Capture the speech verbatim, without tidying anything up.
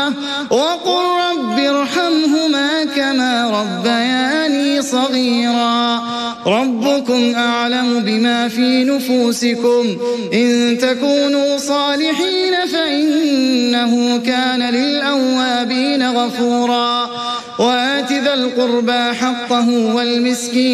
رحمة وقل رب ارحمهما كما ربياني صغيرا ربكم أعلم بما في نفوسكم إن تكونوا صالحين فإنه كان للأوابين غفورا وآت ذا القربى حقه والمسكين